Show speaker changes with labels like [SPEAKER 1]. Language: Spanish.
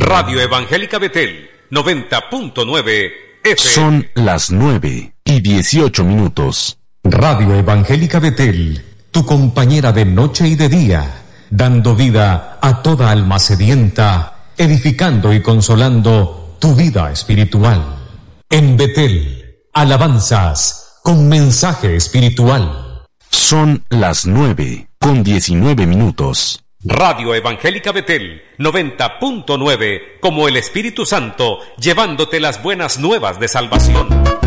[SPEAKER 1] Radio Evangélica Betel, 90.9 FM.
[SPEAKER 2] Son las 9:18.
[SPEAKER 3] Radio Evangélica Betel, tu compañera de noche y de día, dando vida a toda alma sedienta, edificando y consolando tu vida espiritual. En Betel, alabanzas con mensaje espiritual.
[SPEAKER 2] Son las 9:19.
[SPEAKER 1] Radio Evangélica Betel, 90.9, como el Espíritu Santo, llevándote las buenas nuevas de salvación.